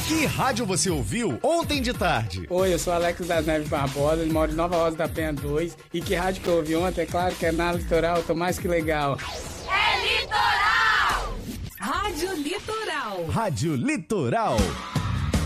Que rádio você ouviu ontem de tarde? Oi, eu sou Alex das Neves Barbosa, moro em Nova Rosa da Penha 2. E que rádio que eu ouvi ontem? É claro que é na Litoral, tô mais que legal. É Litoral! Rádio Litoral. Rádio Litoral.